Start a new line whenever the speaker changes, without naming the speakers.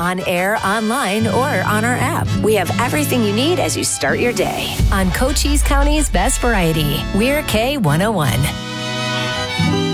on air, online, or on our app. We have everything you need as you start your day. On Cochise County's Best Variety, we're K101.